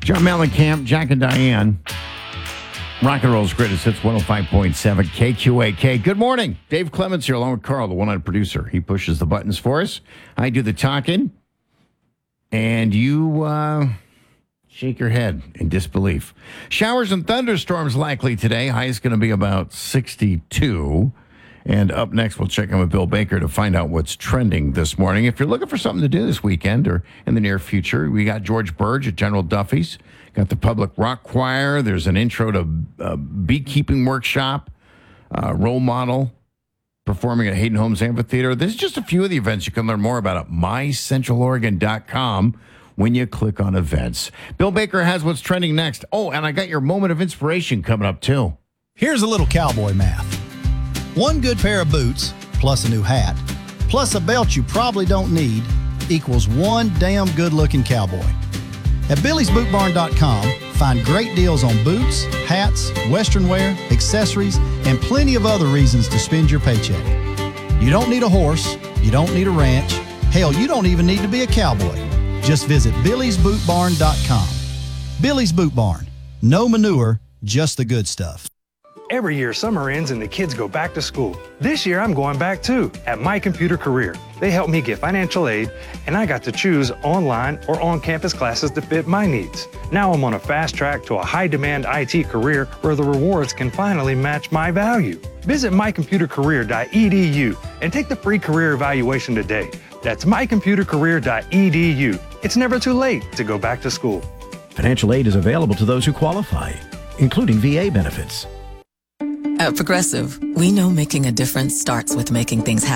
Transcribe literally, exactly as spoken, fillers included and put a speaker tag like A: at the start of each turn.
A: John Mellencamp, Jack and Diane. Rock and Roll's greatest hits, one oh five point seven K Q A K. Good morning. Dave Clements here along with Carl, the one-eyed producer. He pushes the buttons for us. I do the talking. And you uh, shake your head in disbelief. Showers and thunderstorms likely today. High is going to be about sixty-two. And up next, we'll check in with Bill Baker to find out what's trending this morning. If you're looking for something to do this weekend or in the near future, we got George Burge at General Duffy's. Got the Public Rock Choir. There's an intro to a beekeeping workshop. Uh, role model performing at Hayden Homes Amphitheater. This is just a few of the events. You can learn more about at my central oregon dot com when you click on events. Bill Baker has what's trending next. Oh, and I got your moment of inspiration coming up, too.
B: Here's a little cowboy math. One good pair of boots, plus a new hat, plus a belt you probably don't need, equals one damn good-looking cowboy. At Billy's Boot Barn dot com, find great deals on boots, hats, western wear, accessories, and plenty of other reasons to spend your paycheck. You don't need a horse. You don't need a ranch. Hell, you don't even need to be a cowboy. Just visit Billy's Boot Barn dot com. Billy's Boot Barn. No manure, just the good stuff.
C: Every year, summer ends and the kids go back to school. This year, I'm going back too, at My Computer Career. They helped me get financial aid, and I got to choose online or on-campus classes to fit my needs. Now I'm on a fast track to a high-demand I T career where the rewards can finally match my value. Visit my computer career dot e d u and take the free career evaluation today. That's my computer career dot e d u. It's never too late to go back to school.
D: Financial aid is available to those who qualify, including V A benefits.
E: At Progressive, we know making a difference starts with making things happen.